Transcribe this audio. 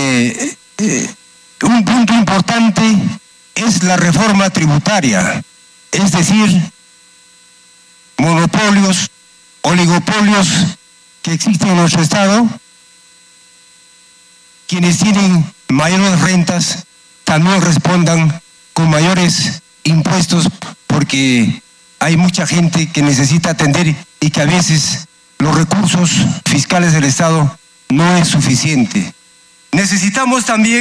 un punto importante es la reforma tributaria, es decir, monopolios, oligopolios que existen en nuestro Estado. Quienes tienen mayores rentas también respondan con mayores impuestos, porque hay mucha gente que necesita atender y que a veces los recursos fiscales del Estado no es suficiente. Necesitamos también